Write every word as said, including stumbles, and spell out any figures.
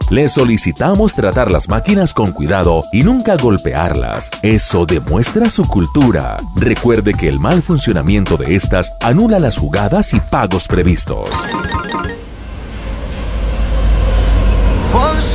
Le solicitamos tratar las máquinas con cuidado y nunca golpearlas. Eso demuestra su cultura. Recuerde que el mal funcionamiento de estas anula las jugadas y pagos previstos.